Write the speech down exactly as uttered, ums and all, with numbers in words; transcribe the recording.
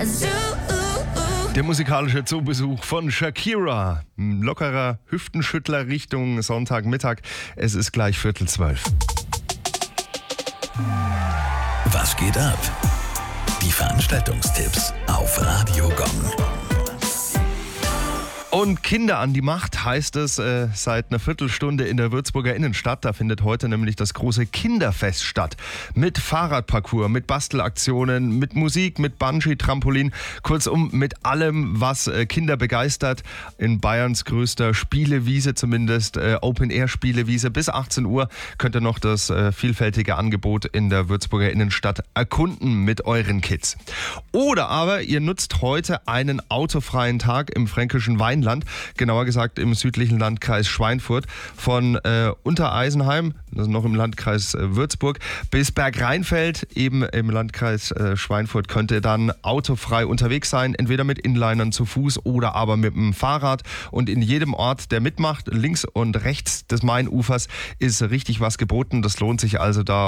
Der musikalische Zoobesuch von Shakira. Lockerer Hüftenschüttler Richtung Sonntagmittag. Es ist gleich Viertel zwölf. Was geht ab? Die Veranstaltungstipps auf Radio Gong. Und Kinder an die Macht heißt es äh, seit einer Viertelstunde in der Würzburger Innenstadt. Da findet heute nämlich das große Kinderfest statt. Mit Fahrradparcours, mit Bastelaktionen, mit Musik, mit Bungee-Trampolin. Kurzum mit allem, was äh, Kinder begeistert. In Bayerns größter Spielewiese, zumindest äh, Open-Air-Spielewiese. Bis achtzehn Uhr könnt ihr noch das äh, vielfältige Angebot in der Würzburger Innenstadt erkunden mit euren Kids. Oder aber ihr nutzt heute einen autofreien Tag im fränkischen Weinland. Genauer gesagt im südlichen Landkreis Schweinfurt, von äh, Untereisenheim, das ist noch im Landkreis äh, Würzburg, bis Bergrheinfeld, eben im Landkreis äh, Schweinfurt, könnt ihr dann autofrei unterwegs sein, entweder mit Inlinern zu Fuß oder aber mit dem Fahrrad. Und in jedem Ort, der mitmacht, links und rechts des Mainufers, ist richtig was geboten. Das lohnt sich also da